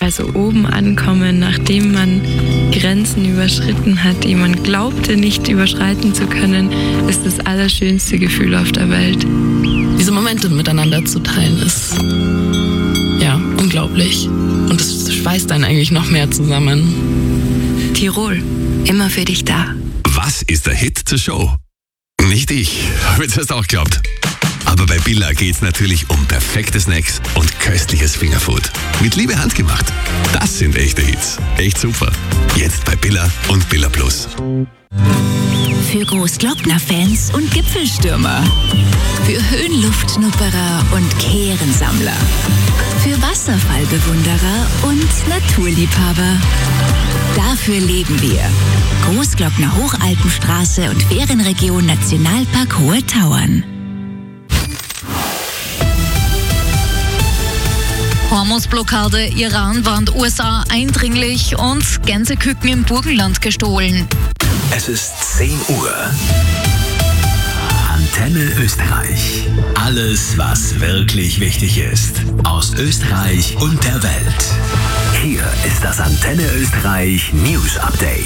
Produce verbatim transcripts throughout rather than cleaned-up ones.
Also oben ankommen, nachdem man Grenzen überschritten hat, die man glaubte nicht überschreiten zu können, ist das allerschönste Gefühl auf der Welt. Diese Momente miteinander zu teilen ist, ja, unglaublich. Und es schweißt einen eigentlich noch mehr zusammen. Tirol, immer für dich da. Was ist der Hit zur Show? Nicht ich, habe jetzt erst auch geglaubt. Aber bei Billa geht's natürlich um perfekte Snacks und köstliches Fingerfood. Mit Liebe handgemacht. Das sind echte Hits. Echt super. Jetzt bei Billa und Billa Plus. Für Großglockner-Fans und Gipfelstürmer. Für Höhenluftschnupperer und Kehrensammler. Für Wasserfallbewunderer und Naturliebhaber. Dafür leben wir. Großglockner Hochalpenstraße und Ferienregion Nationalpark Hohe Tauern. Hormuz-Blockade, Iran warnt U S A eindringlich und Gänseküken im Burgenland gestohlen. Es ist zehn Uhr. Antenne Österreich. Alles, was wirklich wichtig ist. Aus Österreich und der Welt. Hier ist das Antenne Österreich News Update.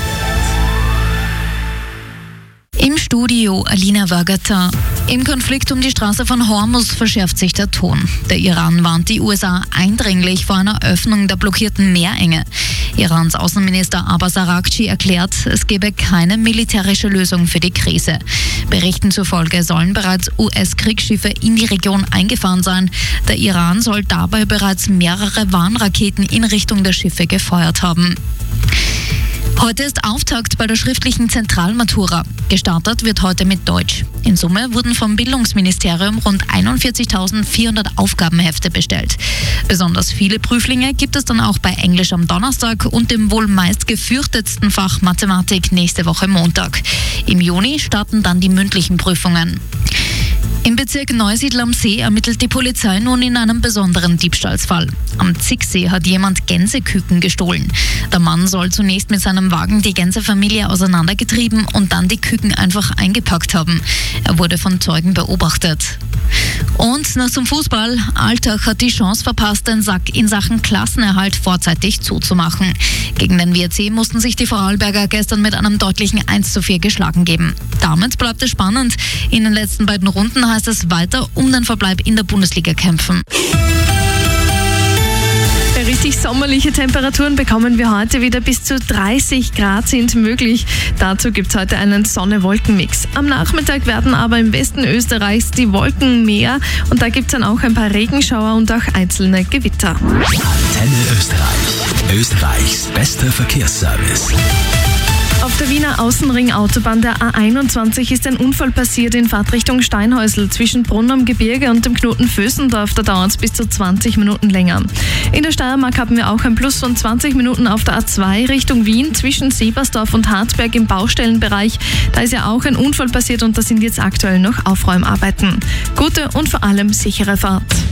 Im Studio Alina Wagater. Im Konflikt um die Straße von Hormuz verschärft sich der Ton. Der Iran warnt die U S A eindringlich vor einer Öffnung der blockierten Meerenge. Irans Außenminister Abbas Araghchi erklärt, es gebe keine militärische Lösung für die Krise. Berichten zufolge sollen bereits U S-Kriegsschiffe in die Region eingefahren sein. Der Iran soll dabei bereits mehrere Warnraketen in Richtung der Schiffe gefeuert haben. Heute ist Auftakt bei der schriftlichen Zentralmatura. Gestartet wird heute mit Deutsch. In Summe wurden vom Bildungsministerium rund einundvierzigtausendvierhundert Aufgabenhefte bestellt. Besonders viele Prüflinge gibt es dann auch bei Englisch am Donnerstag und dem wohl meist gefürchtetsten Fach Mathematik nächste Woche Montag. Im Juni starten dann die mündlichen Prüfungen. Im Bezirk Neusiedl am See ermittelt die Polizei nun in einem besonderen Diebstahlsfall. Am Zicksee hat jemand Gänseküken gestohlen. Der Mann soll zunächst mit seinem Wagen die Gänsefamilie auseinandergetrieben und dann die Küken einfach eingepackt haben. Er wurde von Zeugen beobachtet. Und noch zum Fußball. Altach hat die Chance verpasst, den Sack in Sachen Klassenerhalt vorzeitig zuzumachen. Gegen den W R C mussten sich die Vorarlberger gestern mit einem deutlichen eins zu vier geschlagen geben. Damit bleibt es spannend. In den letzten beiden Runden heißt es weiter um den Verbleib in der Bundesliga kämpfen. Richtig sommerliche Temperaturen bekommen wir heute wieder. Bis zu dreißig Grad sind möglich. Dazu gibt es heute einen Sonne-Wolken-Mix. Am Nachmittag werden aber im Westen Österreichs die Wolken mehr und da gibt es dann auch ein paar Regenschauer und auch einzelne Gewitter. Antenne Österreich. Österreichs bester Verkehrsservice. Auf der Wiener Außenring-Autobahn der A einundzwanzig ist ein Unfall passiert in Fahrtrichtung Steinhäusl. Zwischen Brunn am Gebirge und dem Knoten Vösendorf, da dauert es bis zu zwanzig Minuten länger. In der Steiermark haben wir auch ein Plus von zwanzig Minuten auf der A zwei Richtung Wien zwischen Sebersdorf und Harzberg im Baustellenbereich. Da ist ja auch ein Unfall passiert und da sind jetzt aktuell noch Aufräumarbeiten. Gute und vor allem sichere Fahrt.